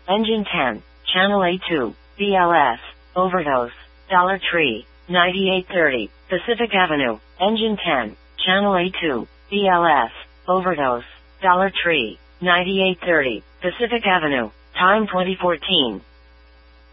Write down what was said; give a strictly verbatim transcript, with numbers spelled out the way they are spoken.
Engine ten, Channel A two, B L S, Overdose, Dollar Tree, ninety-eight thirty, Pacific Avenue, Engine ten, Channel A two, B L S, Overdose, Dollar Tree, ninety-eight thirty, Pacific Avenue, time twenty fourteen.